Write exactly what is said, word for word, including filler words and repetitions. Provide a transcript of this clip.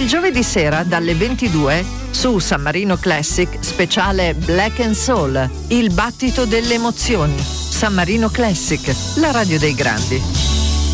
Il giovedì sera dalle ventidue su San Marino Classic speciale Black and Soul, il battito delle emozioni. San Marino Classic, la radio dei grandi.